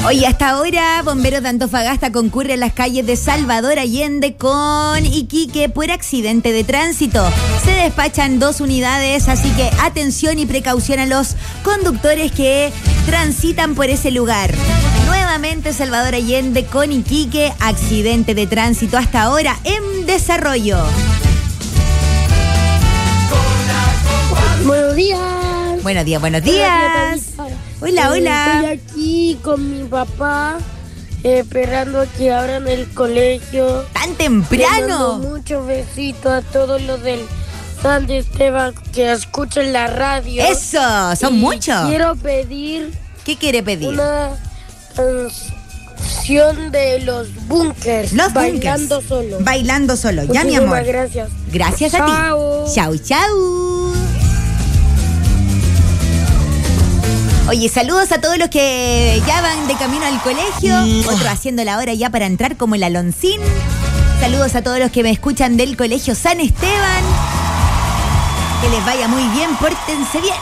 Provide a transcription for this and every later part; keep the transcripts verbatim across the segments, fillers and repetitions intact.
Hoy hasta ahora, bomberos de Antofagasta concurren a las calles de Salvador Allende con Iquique por accidente de tránsito. Se despachan dos unidades, así que atención y precaución a los conductores que transitan por ese lugar. Nuevamente Salvador Allende con Iquique, accidente de tránsito hasta ahora en desarrollo. Buenos días. Buenos días, buenos días. Hola, hola. Estoy aquí con mi papá, eh, esperando que abran el colegio. ¡Tan temprano! Muchos besitos a todos los del San Esteban que escuchan la radio. ¡Eso! ¡Son y muchos! Quiero pedir... ¿Qué quiere pedir? Una canción de los Bunkers. Los Bailando Bunkers. Solo. Bailando solo. Ya, mi Muchísimas amor. gracias. Gracias a Chao. ti. Chau, chau. Oye, saludos a todos los que ya van de camino al colegio, otros haciendo la hora ya para entrar como el Aloncín. Saludos a todos los que me escuchan del colegio San Esteban. Que les vaya muy bien, pórtense bien.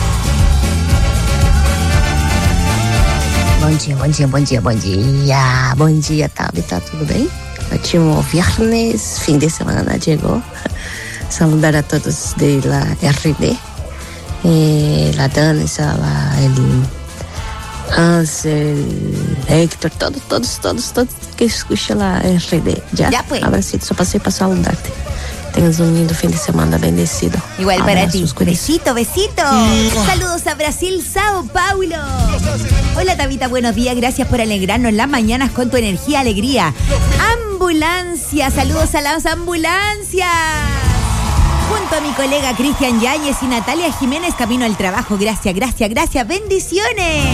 Bom dia, bom dia, bom dia, bom dia. Bom dia, Tabita, tudo bem? Ótimo viernes, fin de semana llegó. Saludar a todos de la R D. Eh, la Danisa, la, el Hansel, Héctor, todos, todos, todos, todos que escuchan la R D. Ya, ya pues. Abracito, só pasé para saludarte. Tengas un lindo fin de semana bendecido. Igual para Abrazos, ti. Besito, besito. Saludos a Brasil, Sao Paulo. Hola, Tabita, buenos días. Gracias por alegrarnos las mañanas con tu energía, alegría. Ambulancia, saludos a las ambulancias. Junto a mi colega Cristian Yáñez y Natalia Jiménez, camino al trabajo. Gracias, gracias, gracias. Bendiciones.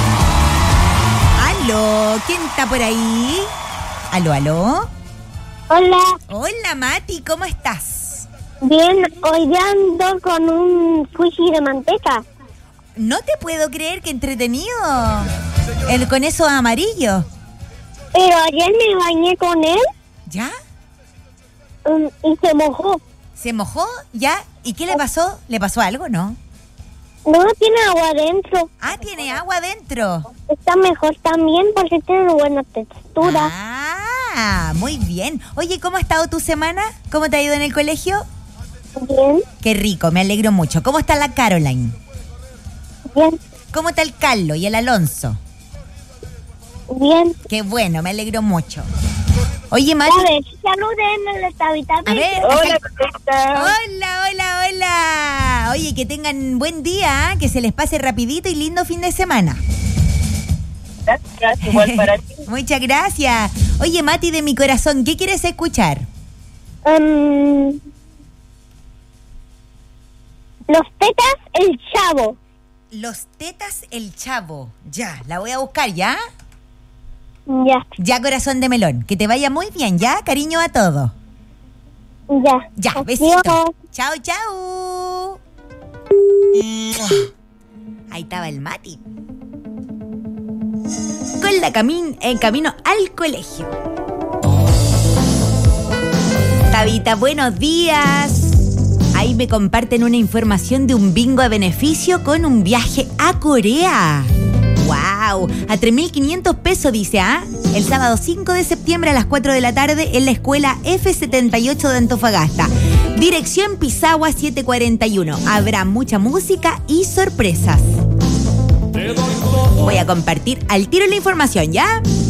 Aló, ¿quién está por ahí? Aló, aló. Hola. Hola, Mati, ¿cómo estás? Bien, hoy día ando con un squishy de manteca. No te puedo creer, que entretenido. El con eso amarillo. Pero ayer me bañé con él. ¿Ya? Um, y se mojó. ¿Se mojó? ¿Ya? ¿Y qué le pasó? ¿Le pasó algo, no? No, tiene agua adentro. Ah, tiene agua adentro. Está mejor también porque tiene buena textura. Ah, muy bien. Oye, ¿cómo ha estado tu semana? ¿Cómo te ha ido en el colegio? Bien. Qué rico, me alegro mucho. ¿Cómo está la Caroline? Bien. ¿Cómo está el Carlos y el Alonso? Bien. Qué bueno, me alegro mucho. Oye, Mati. A ver, saluden a la Tabita. A ver. Hola, Hola, hola, hola. Oye, que tengan buen día, ¿eh? Que se les pase rapidito y lindo fin de semana. Gracias, igual para ti. Muchas gracias. Oye, Mati, de mi corazón, ¿qué quieres escuchar? Um, los Tetas, el Chavo. Los Tetas, el Chavo. Ya, la voy a buscar, ¿ya? Ya. Ya, corazón de melón. Que te vaya muy bien, ¿ya? Cariño a todos. Ya. Ya, Adiós. besito. Chao, chao. Ahí estaba el Mati. Con la camin en camino al colegio. Tabita, buenos días. Ahí me comparten una información de un bingo a beneficio con un viaje a Corea. ¡Wow! A tres mil quinientos pesos, dice, ¿ah? El sábado cinco de septiembre a las cuatro de la tarde en la escuela F setenta y ocho de Antofagasta. Dirección Pisagua setecientos cuarenta y uno. Habrá mucha música y sorpresas. Voy a compartir al tiro la información, ¿ya?